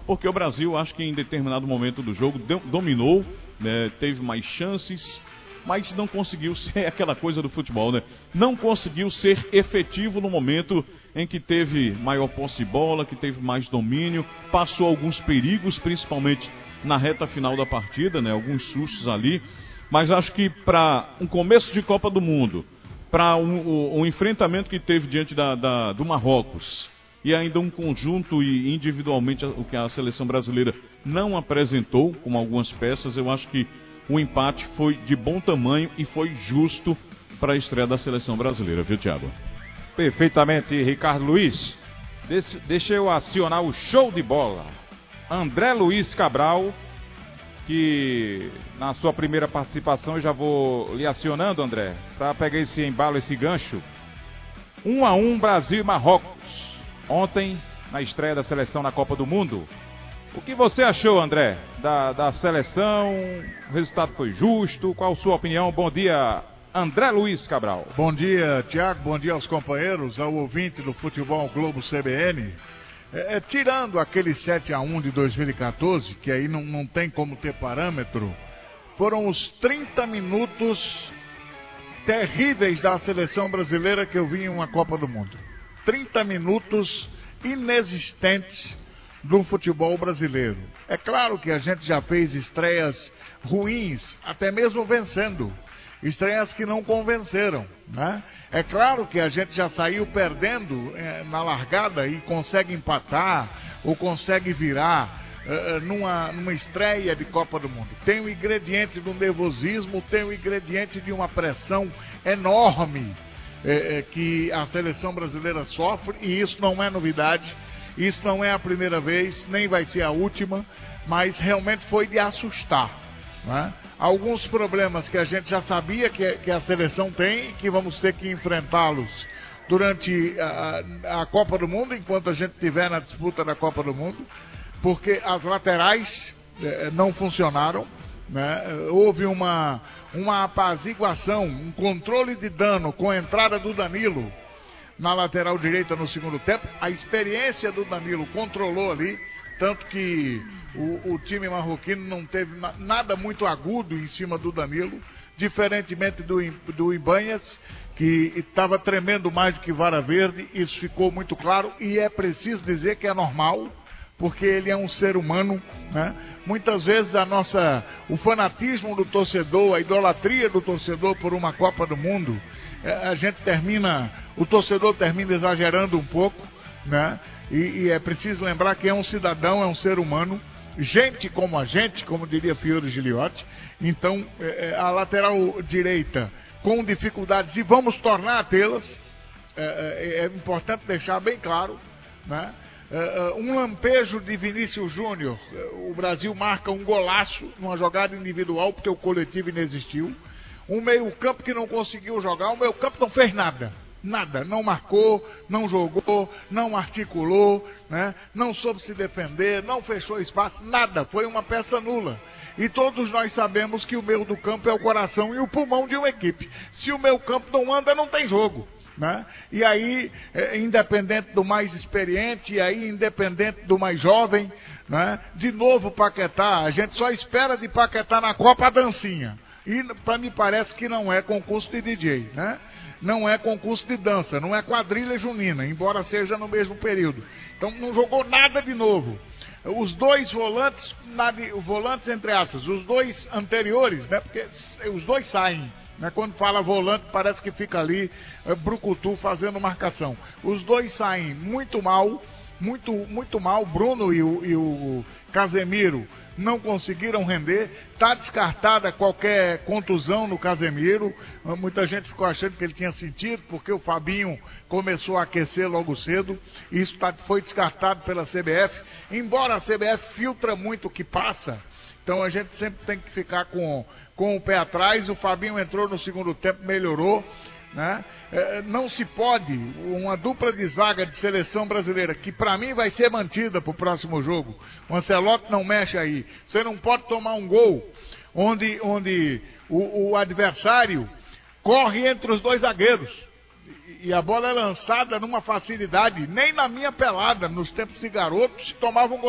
porque o Brasil, acho que em determinado momento do jogo, dominou, né, teve mais chances, mas não conseguiu ser aquela coisa do futebol, né? Não conseguiu ser efetivo no momento em que teve maior posse de bola, que teve mais domínio, passou alguns perigos, principalmente na reta final da partida, né? Alguns sustos ali, mas acho que para um começo de Copa do Mundo, para um enfrentamento que teve diante do Marrocos, e ainda um conjunto e individualmente o que a seleção brasileira não apresentou, com algumas peças, eu acho que o empate foi de bom tamanho e foi justo para a estreia da seleção brasileira, viu, Thiago? Perfeitamente, Ricardo Luiz. Deixa eu acionar o show de bola. André Luiz Cabral, que na sua primeira participação, eu já vou lhe acionando, André, para pegar esse embalo, esse gancho. 1-1 Brasil e Marrocos, ontem na estreia da seleção na Copa do Mundo. O que você achou, André, da seleção? O resultado foi justo? Qual a sua opinião? Bom dia, André Luiz Cabral. Bom dia, Tiago. Bom dia aos companheiros, ao ouvinte do Futebol Globo CBN. Tirando aquele 7-1 de 2014, que aí não tem como ter parâmetro, foram os 30 minutos terríveis da seleção brasileira que eu vi em uma Copa do Mundo. 30 minutos inexistentes do futebol brasileiro. É claro que a gente já fez estreias ruins, até mesmo vencendo. Estreias que não convenceram, né? É claro que a gente já saiu perdendo na largada e consegue empatar ou consegue virar numa estreia de Copa do Mundo. Tem o ingrediente do nervosismo, tem o ingrediente de uma pressão enorme que a seleção brasileira sofre, e isso não é novidade. Isso não é a primeira vez, nem vai ser a última, mas realmente foi de assustar, né? Alguns problemas que a gente já sabia que a seleção tem, que vamos ter que enfrentá-los durante a Copa do Mundo, enquanto a gente estiver na disputa da Copa do Mundo, porque as laterais não funcionaram, né? Houve uma apaziguação, um controle de dano com a entrada do Danilo na lateral direita no segundo tempo. A experiência do Danilo controlou ali, tanto que o time marroquino não teve nada muito agudo em cima do Danilo, diferentemente do Ibanhas, que estava tremendo mais do que vara verde. Isso ficou muito claro, e é preciso dizer que é normal, porque ele é um ser humano, né? Muitas vezes o fanatismo do torcedor, a idolatria do torcedor por uma Copa do Mundo, o torcedor termina exagerando um pouco, né? E é preciso lembrar que é um cidadão, é um ser humano, gente como a gente, como diria Fiore Giliotti. Então, a lateral direita com dificuldades, e vamos tornar a tê-las, é importante deixar bem claro, né? Um lampejo de Vinícius Júnior, o Brasil marca um golaço numa jogada individual, porque o coletivo inexistiu. Um meio-campo que não conseguiu jogar, o meio-campo não fez nada. Nada, não marcou, não jogou, não articulou, né? Não soube se defender, não fechou espaço, nada, foi uma peça nula. E todos nós sabemos que o meio do campo é o coração e o pulmão de uma equipe. Se o meio campo não anda, não tem jogo, né? E aí, independente do mais experiente, e aí independente do mais jovem, né? De novo Paquetá, a gente só espera de Paquetá na Copa a dancinha. E para mim parece que não é concurso de DJ, né? Não é concurso de dança, não é quadrilha junina, embora seja no mesmo período. Então não jogou nada de novo. Os dois volantes entre aspas, os dois anteriores, né? Porque os dois saem, né? Quando fala volante parece que fica ali brucutu fazendo marcação. Os dois saem muito mal, muito mal. Bruno e o Casemiro não conseguiram render. Está descartada qualquer contusão no Casemiro. Muita gente ficou achando que ele tinha sentido, porque o Fabinho começou a aquecer logo cedo. Isso foi descartado pela CBF, embora a CBF filtra muito o que passa. Então a gente sempre tem que ficar com o pé atrás. O Fabinho entrou no segundo tempo, melhorou, né? Não se pode, uma dupla de zaga de seleção brasileira, que para mim vai ser mantida para o próximo jogo. O Ancelotti não mexe aí. Você não pode tomar um gol onde o adversário corre entre os dois zagueiros e a bola é lançada numa facilidade. Nem na minha pelada, nos tempos de garoto, se tomava um gol